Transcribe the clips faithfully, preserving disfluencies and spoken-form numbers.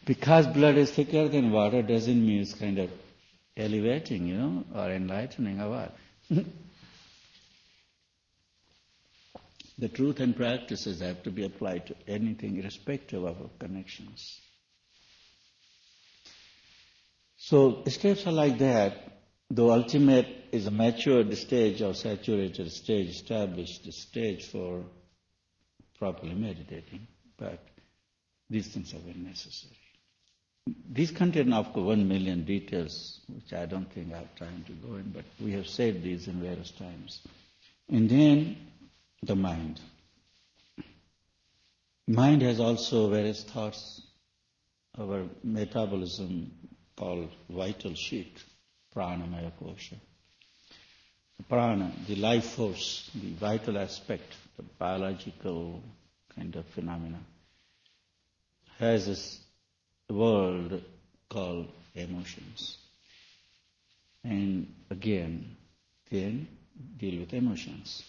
Because blood is thicker than water doesn't mean it's kind of elevating, you know, or enlightening or what. The truth and practices have to be applied to anything irrespective of our connections. So steps are like that. The ultimate is a matured stage or saturated stage, established stage for properly meditating. But these things are very necessary. These contain, of course, one million details, which I don't think I have time to go in, but we have said these in various times. And then the mind. Mind has also various thoughts. Our metabolism called vital sheet, pranamaya kosha. Prana, the life force, the vital aspect, the biological kind of phenomena, has this world called emotions. And again, then deal with emotions.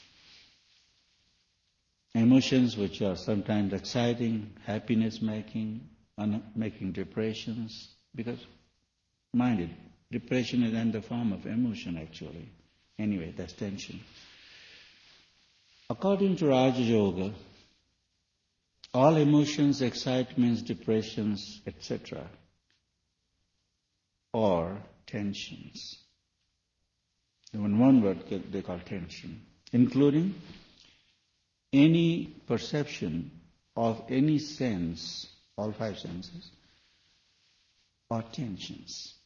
Emotions which are sometimes exciting, happiness-making, un- making depressions, because mind it, depression is in the form of emotion actually. Anyway, that's tension. According to Raja Yoga, all emotions, excitements, depressions, et cetera, are tensions. In one word, they call tension, including any perception of any sense, all five senses, or tensions.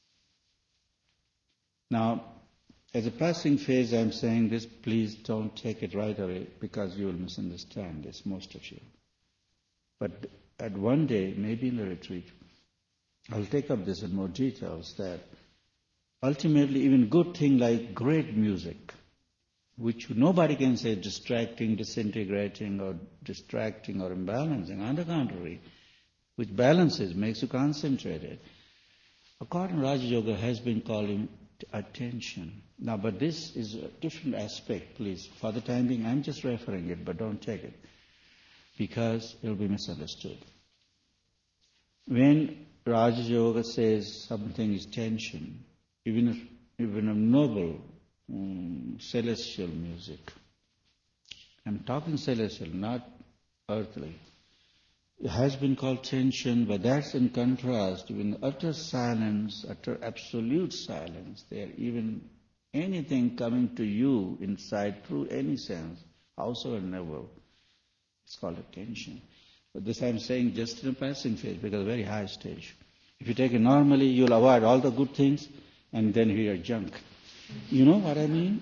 Now, as a passing phase, I'm saying this, please don't take it right away because you will misunderstand this, most of you. But at one day, maybe in the retreat, I'll take up this in more details that ultimately even good thing like great music, which nobody can say distracting, disintegrating, or distracting or imbalancing. On the contrary, which balances, makes you concentrated. According to Raja Yoga, has been called attention. Now, but this is a different aspect, please. For the time being, I'm just referring it, but don't take it, because it will be misunderstood. When Raja Yoga says something is tension, even if, even a noble um, celestial music, I'm talking celestial, not earthly, it has been called tension, but that's in contrast with utter silence, utter absolute silence. There, even anything coming to you inside through any sense, howsoever level, it's called attention. But this I'm saying just in a passing phase, because very high stage. If you take it normally, you'll avoid all the good things, and then hear junk. You know what I mean?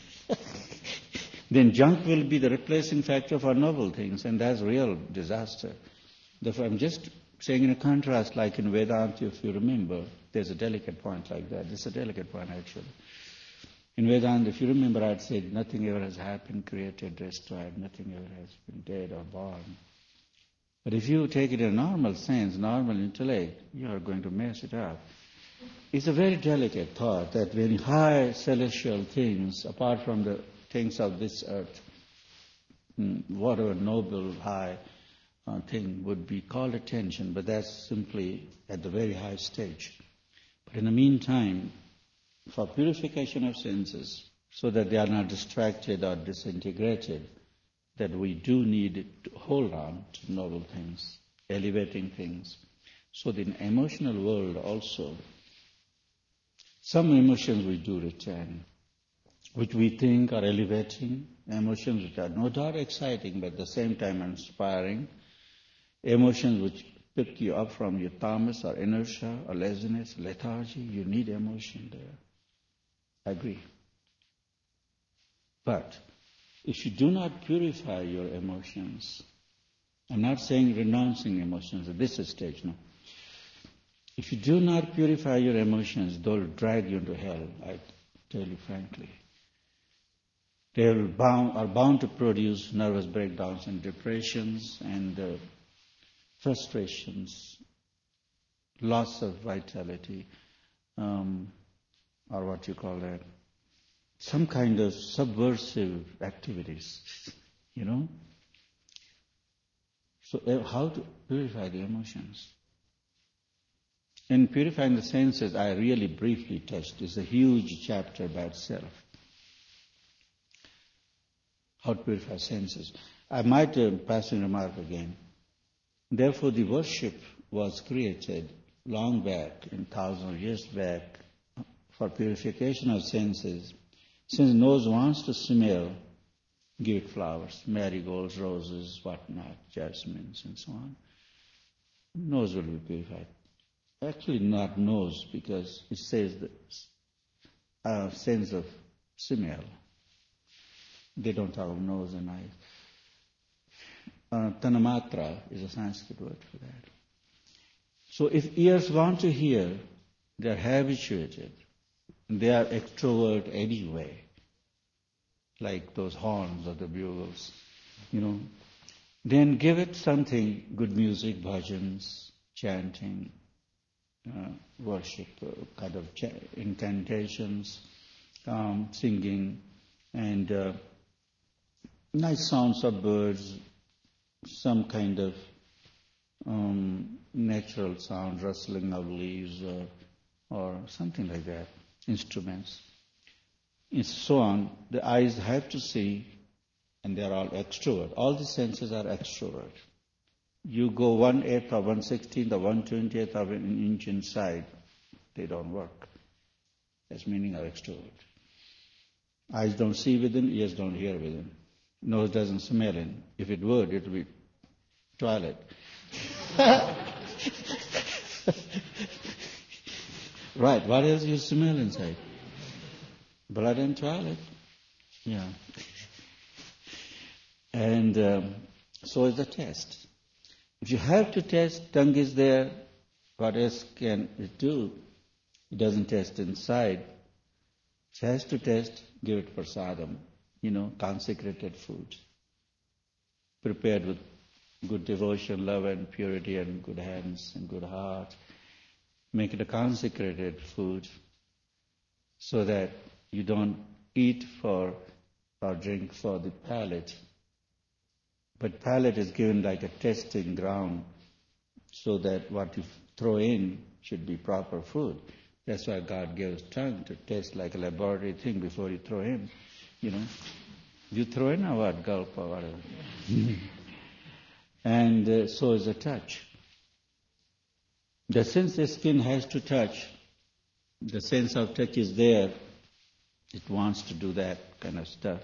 Then junk will be the replacing factor for noble things, and that's real disaster. Therefore, I'm just saying in a contrast, like in Vedanta, if you remember, there's a delicate point like that. This is a delicate point, actually. In Vedanta, if you remember, I'd said nothing ever has happened, created, destroyed, nothing ever has been dead or born. But if you take it in a normal sense, normal intellect, you are going to mess it up. It's a very delicate thought that when high celestial things, apart from the things of this earth, whatever noble, high uh, thing would be called attention, but that's simply at the very high stage. But in the meantime, for purification of senses, so that they are not distracted or disintegrated, that we do need to hold on to noble things, elevating things. So in the emotional world also, some emotions we do retain, which we think are elevating, emotions which are no doubt exciting, but at the same time inspiring, emotions which pick you up from your tamas or inertia or laziness, lethargy. You need emotion there. I agree. But if you do not purify your emotions, I'm not saying renouncing emotions at this stage, no. If you do not purify your emotions, they'll drag you into hell, I tell you frankly. They are bound, are bound to produce nervous breakdowns and depressions and uh, frustrations, loss of vitality, um, or what you call that, some kind of subversive activities, you know. So uh, how to purify the emotions? In purifying the senses, I really briefly touched. It's a huge chapter by itself. How to purify senses. I might uh, pass a remark again. Therefore, the worship was created long back, in thousands of years back, for purification of senses. Since nose wants to smell, give it flowers, marigolds, roses, whatnot, jasmines, and so on. Nose will be purified. Actually, not nose, because it says the uh, sense of smell. They don't talk of nose and eyes. Uh, tanamatra is a Sanskrit word for that. So if ears want to hear, they are habituated. They are extrovert anyway, like those horns or the bugles, you know. Then give it something, good music, bhajans, chanting, uh, worship, uh, kind of ch- incantations, um, singing, and uh, nice sounds of birds, some kind of um, natural sound, rustling of leaves, or, or something like that, instruments, and so on. The eyes have to see, and they are all extrovert. All the senses are extrovert. You go one eighth or one sixteenth or one twentieth of an inch inside, they don't work. That's meaning of extrovert. Eyes don't see within, ears don't hear within. Nose doesn't smell in. If it would, it would be toilet. Right, what else you smell inside? Blood and toilet. Yeah. And um, so is the test. If you have to test, tongue is there, what else can it do? It doesn't test inside. It has to test, give it prasadam, you know, consecrated food, prepared with good devotion, love and purity and good hands and good heart. Make it a consecrated food so that you don't eat for or drink for the palate. But palate is given like a testing ground so that what you throw in should be proper food. That's why God gives tongue to taste like a laboratory thing before you throw in. You know, you throw in or what, gulp or whatever. And uh, so is the touch. The sense the skin has to touch, the sense of touch is there. It wants to do that kind of stuff.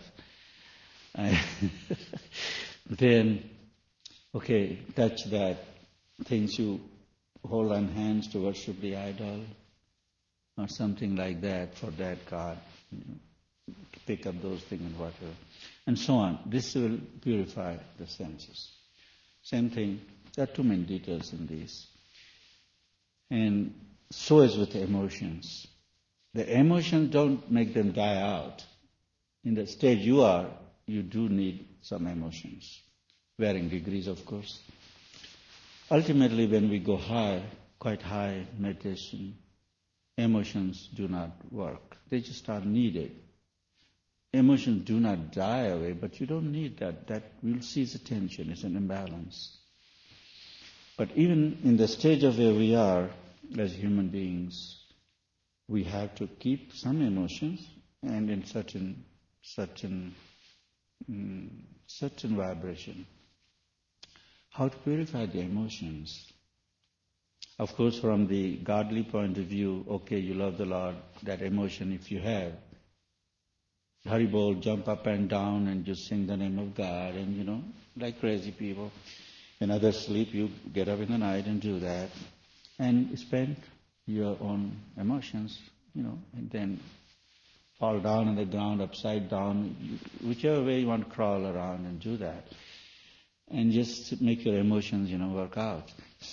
Then, okay, touch that. Things you hold on hands to worship the idol, or something like that for that God. You know, pick up those things and whatever. And so on. This will purify the senses. Same thing. There are too many details in these. And so is with the emotions. The emotions don't make them die out. In the stage you are, you do need some emotions. Varying degrees, of course. Ultimately, when we go high, quite high meditation, emotions do not work. They just are needed. Emotions do not die away, but you don't need that. That will cease attention. It's an imbalance. But even in the stage of where we are as human beings, we have to keep some emotions and in certain certain mm, certain vibration. How to purify the emotions? Of course, from the godly point of view, okay, you love the Lord, that emotion if you have. Haribol, jump up and down and just sing the name of God and, you know, like crazy people. When others sleep, you get up in the night and do that. And spend your own emotions, you know, and then fall down on the ground, upside down, whichever way you want to crawl around and do that. And just make your emotions, you know, work out.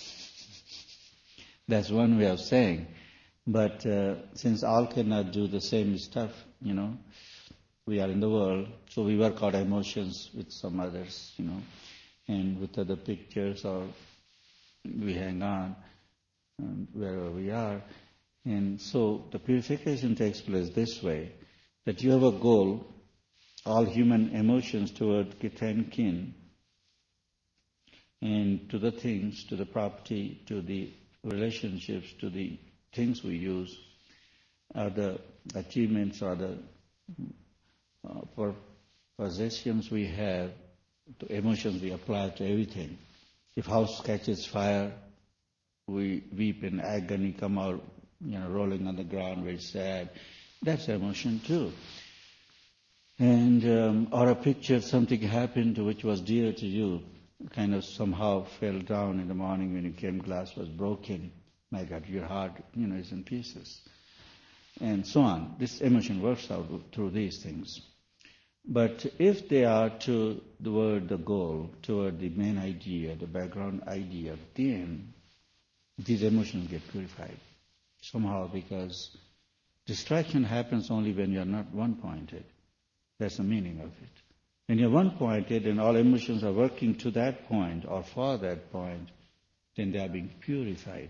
That's one way of saying. But uh, since all cannot do the same stuff, you know, we are in the world, so we work out emotions with some others, you know, and with other pictures, or we hang on um, wherever we are. And so the purification takes place this way, that you have a goal, all human emotions toward kith and kin, and to the things, to the property, to the relationships to the things we use, or the achievements or the uh, possessions we have, the emotions we apply to everything. If house catches fire, we weep in agony, come out, you know, rolling on the ground, very sad. That's emotion too. And um, or a picture, something happened which was dear to you, kind of somehow fell down in the morning when you came, glass was broken. My God, your heart, you know, is in pieces. And so on. This emotion works out through these things. But if they are to toward the goal, toward the main idea, the background idea, then these emotions get purified somehow, because distraction happens only when you are not one-pointed. That's the meaning of it. When you're one-pointed and all emotions are working to that point or for that point, then they are being purified.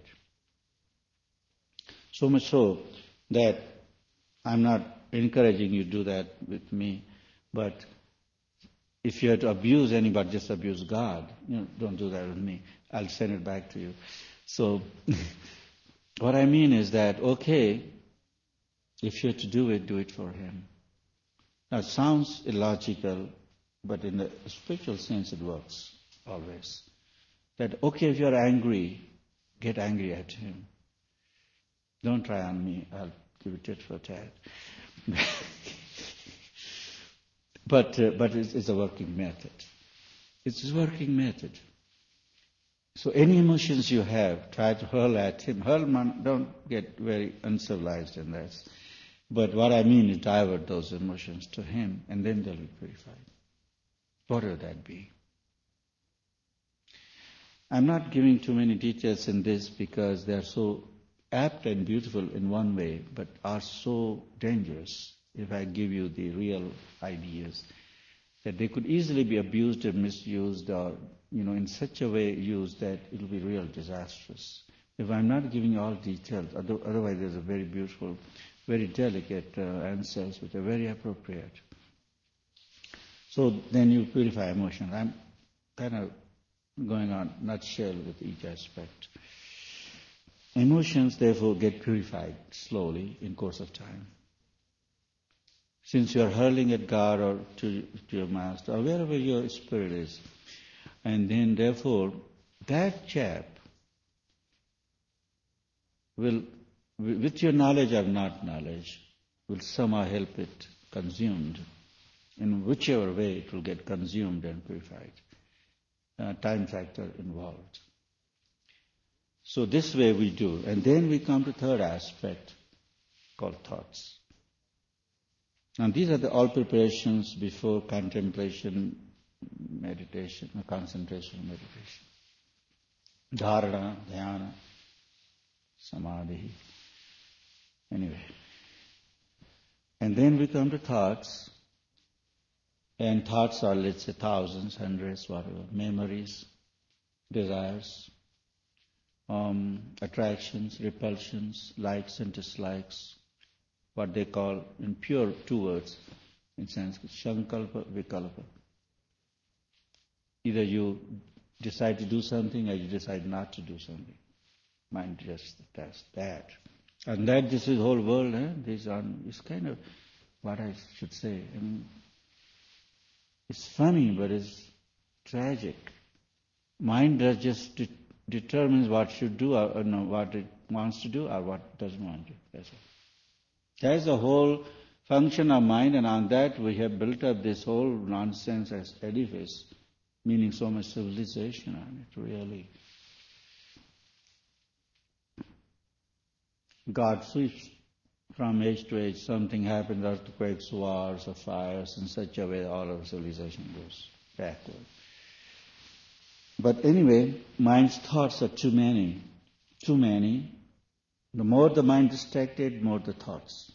So much so that I'm not encouraging you to do that with me, but if you have to abuse anybody, just abuse God. You know, don't do that with me. I'll send it back to you. So what I mean is that, okay, if you have to do it, do it for Him. Now, it sounds illogical, but in the spiritual sense it works always. That, okay, if you're angry, get angry at Him. Don't try on me. I'll give you tit for tat. but uh, but it's, it's a working method. It's a working method. So any emotions you have, try to hurl at Him. Hurl, man, don't get very uncivilized in this. But what I mean is divert those emotions to Him, and then they'll be purified. Whatever that be. I'm not giving too many details in this because they are so apt and beautiful in one way, but are so dangerous if I give you the real ideas, that they could easily be abused and misused, or, you know, in such a way used that it will be real disastrous. If I'm not giving you all details, otherwise there's a very beautiful, very delicate uh, answers which are very appropriate. So then you purify emotion. I'm kind of going on nutshell with each aspect. Emotions, therefore, get purified slowly in course of time. Since you are hurling at God or to, to your master, or wherever your spirit is, and then, therefore, that chap will, with your knowledge or not knowledge, will somehow help it consumed. In whichever way it will get consumed and purified. Uh, time factor involved. So this way we do. And then we come to third aspect called thoughts. And these are the all preparations before contemplation, meditation, or concentration, meditation. Dharana, dhyana, samadhi. Anyway. And then we come to thoughts. And thoughts are, let's say, thousands, hundreds, whatever, memories, desires, um, attractions, repulsions, likes and dislikes, what they call in pure two words in Sanskrit, Sankalpa, Vikalpa. Either you decide to do something or you decide not to do something. Mind just does that. And that this is the whole world, eh? This on, it's kind of what I should say. I mean, it's funny, but it's tragic. Mind does just de- determines what should do or, or no, what it wants to do or what doesn't want to. That's all. That's the whole function of mind, and on that we have built up this whole nonsense as edifice, meaning so much civilization on it, really. God sweeps from age to age, something happens, earthquakes, wars, or fires, in such a way all of civilization goes backward. But anyway, mind's thoughts are too many. Too many. The more the mind distracted, more the thoughts.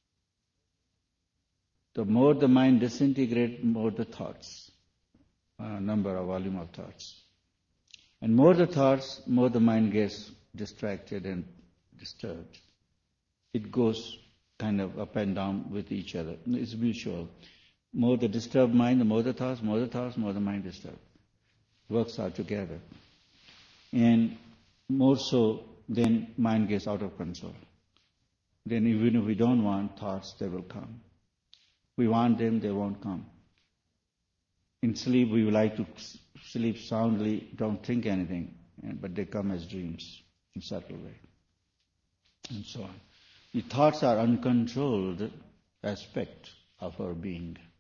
The more the mind disintegrates, more the thoughts. Uh, number or volume of thoughts. And more the thoughts, more the mind gets distracted and disturbed. It goes kind of up and down with each other. It's mutual. More the disturbed mind, the more the thoughts, more the thoughts, more the mind disturbed. Works out together. And more so then mind gets out of control. Then even if we don't want thoughts, they will come. We want them, they won't come. In sleep, we would like to sleep soundly, don't think anything, but they come as dreams in subtle way, and so on. The thoughts are uncontrolled aspect of our being.